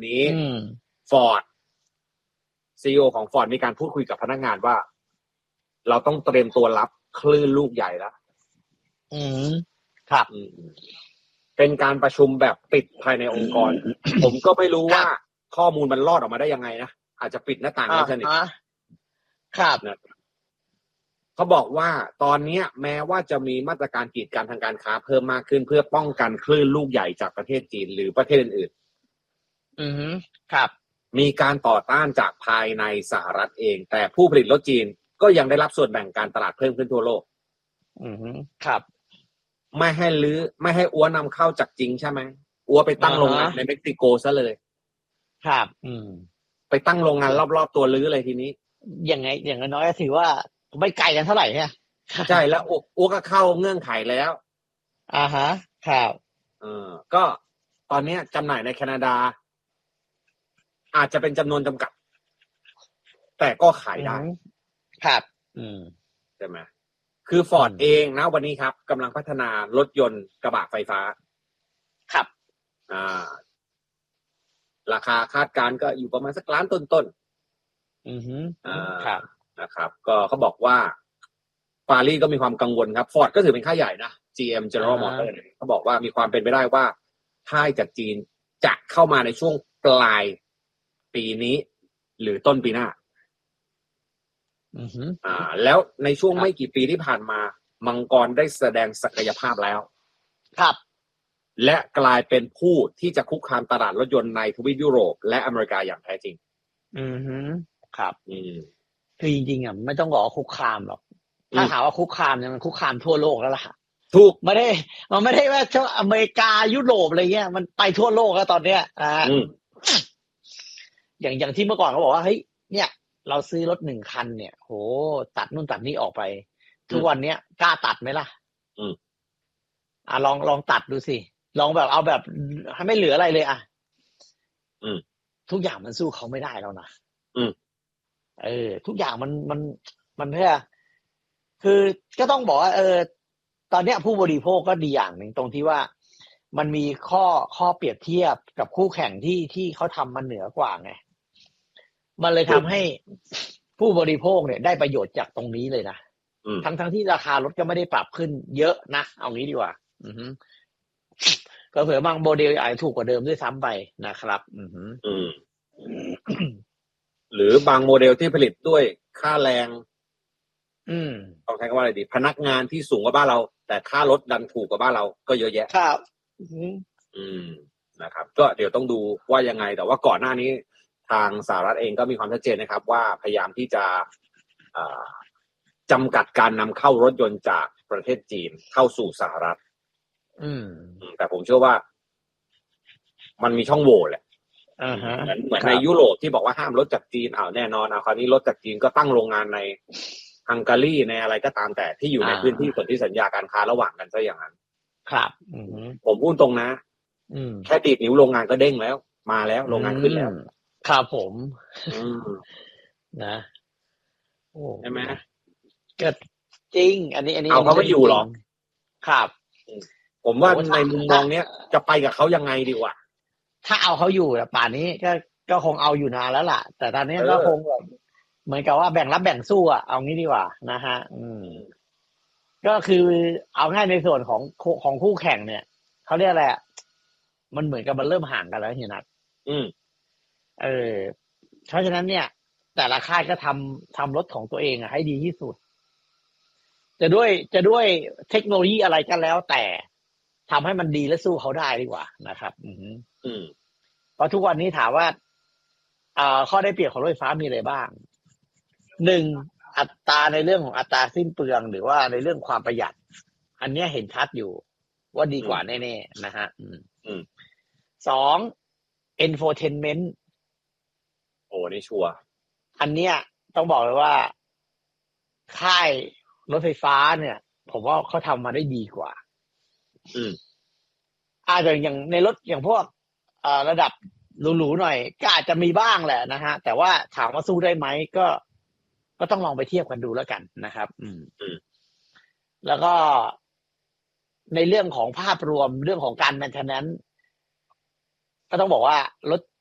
นี้ฟอร์ดซีอีโอของฟอร์ดมีการพูดคุยกับพนักงานว่าเราต้องเตรียมตัวรับคลื่นลูกใหญ่แล้วครับเป็นการประชุมแบบปิดภายในองค์กร ผมก็ไม่รู้ว่าข้อมูลมันรอดออกมาได้ยังไงนะอาจจะปิดหน้าต่างไม่สนิทครับเขาบอกว่าตอนนี้แม้ว่าจะมีมาตรการกีดกันทางการค้าเพิ่มมากขึ้นเพื่อป้องกันคลื่นลูกใหญ่จากประเทศจีนหรือประเทศอื่นๆครับมีการต่อต้านจากภายในสหรัฐเองแต่ผู้ผลิตรถจีนก็ยังได้รับส่วนแบ่งการตลาดเพิ่มขึ้นทั่วโลกครับไม่ให้อัวนำเข้าจากจริงใช่ไหมอัวไปตั้งโรงงานในเม็กซิโกซะเลยครับไปตั้งโรงงานรอบๆตัวลื้อเลยทีนี้อย่างน้อยก็ถือว่าไม่ไกลกันเท่าไหร่เนี่ยใช่แล้วอัวก็เข้าเงื่อนไขแล้วครับก็ตอนนี้จำหน่ายในแคนาดาอาจจะเป็นจำนวนจำกัดแต่ก็ขายได้ครับใช่ไหมคือฟอร์ดเองนะวันนี้ครับกำลังพัฒนารถยนต์กระบะไฟฟ้าครับราคาคาดการณ์ก็อยู่ประมาณสักล้านต้นครับนะครับก็เขาบอกว่าฟารี่ก็มีความกังวลครับฟอร์ดก็ถือเป็นค่ายใหญ่นะ GM General Motors เขาบอกว่ามีความเป็นไปได้ว่าค่ายจากจีนจะเข้ามาในช่วงปลายปีนี้หรือต้นปีหน้าแล้วในช่วงไม่กี่ปีที่ผ่านมามังกรได้แสดงศักยภาพแล้วครับและกลายเป็นผู้ที่จะคุกคามตลาดรถยนต์ในทวีปยุโรปและอเมริกาอย่างแท้จริงครับคือจริงๆไม่ต้องบอกว่าคุกคามหรอกถ้าหาว่าคุกคามเนี่ยมันคุกคามทั่วโลกแล้วล่ะถูกมันไม่ได้ว่าเฉพาะอเมริกายุโรปอะไรเงี้ยมันไปทั่วโลกแล้วตอนเนี้ยอย่างที่เมื่อก่อนเขาบอกว่าเฮ้ยเนี่ยเราซื้อรถ1 คันเนี่ยโหตัดนู่นตัดนี่ออกไปทุกวันเนี้ยกล้าตัดไหมล่ะลองตัดดูสิลองแบบเอาแบบให้ไม่เหลืออะไรเลยทุกอย่างมันสู้เขาไม่ได้แล้วนะทุกอย่างมันเพื่อคือก็ต้องบอกว่าตอนเนี้ยผู้บริโภคก็ดีอย่างหนึ่งตรงที่ว่ามันมีข้อเปรียบเทียบกับคู่แข่งที่เขาทำมันเหนือกว่าไงมันเลยทำให้ผู้บริโภคเนี่ยได้ประโยชน์จากตรงนี้เลยนะทั้งที่ราคารถก็ไม่ได้ปรับขึ้นเยอะนะเอางี้ดีกว่าก็เผื่อบางโมเดลอาจจะถูกกว่าเดิมด้วยซ้ำไปนะครับหรือบางโมเดลที่ผลิตด้วยค่าแรงต้องใช้คำว่าอะไรดีพนักงานที่สูงกว่าบ้านเราแต่ค่ารถดันถูกกว่าบ้านเราก็เยอะแยะครับนะครับก็เดี๋ยวต้องดูว่ายังไงแต่ว่าก่อนหน้านี้ทางสหรัฐเองก็มีความชัดเจนนะครับว่าพยายามที่จะจำกัดการนำเข้ารถยนต์จากประเทศจีนเข้าสู่สหรัฐแต่ผมเชื่อว่ามันมีช่องโหว่แหละเหมือนในยุโรปที่บอกว่าห้ามรถจากจีนแน่นอนคราวนี้รถจากจีนก็ตั้งโรงงานในฮังการีในอะไรก็ตามแต่ที่อยู่ในพื้นที่สนธิสัญญาการค้าระหว่างกันซะอย่างนั้นครับผมพูดตรงนะแค่ดีดนิ้วโรงงานก็เด้งแล้วมาแล้วโรงงานขึ้นแล้วครับผมนะใช่ไหมก็จริงอันนี้เอาเขาไม่อยู่หรอกครับผมว่าในมุมมองเนี้ยจะไปกับเขายังไงดีวะถ้าเอาเขาอยู่ป่านนี้ก็คงเอาอยู่นานแล้วล่ะแต่ตอนนี้ก็คงแบบเหมือนกับว่าแบ่งรับแบ่งสู้เอางี้ดีกว่านะฮะก็คือเอาง่ายในส่วนของคู่แข่งเนี่ยเขาเรียกอะไรมันเหมือนกับมันเริ่มห่างกันแล้วเฮียนัทเพราะฉะนั้นเนี่ยแต่ละค่ายก็ทำรถของตัวเองให้ดีที่สุดจะด้วยเทคโนโลยีอะไรก็แล้วแต่ทำให้มันดีและสู้เขาได้ดีกว่านะครับเพราะทุกวันนี้ถามว่าข้อได้เปรียบของรถไฟฟ้ามีอะไรบ้าง1อัตราในเรื่องของอัตราสิ้นเปลืองหรือว่าในเรื่องความประหยัดอันนี้เห็นชัดอยู่ว่าดีกว่าแน่ๆนะฮะ2 infotainment โอ้นี่ชัวร์อันเนี้ยต้องบอกเลยว่าค่ายรถไฟฟ้าเนี่ยผมว่าเขาทำมาได้ดีกว่าอย่างในรถอย่างพวกระดับหรูๆหน่อยก็อาจจะมีบ้างแหละนะฮะแต่ว่าถามว่าสู้ได้ไหมก็ต้องลองไปเทียบกันดูแล้วกันนะครับแล้วก็ในเรื่องของภาพรวมเรื่องของการ maintenance ก็ต้องบอกว่ารถ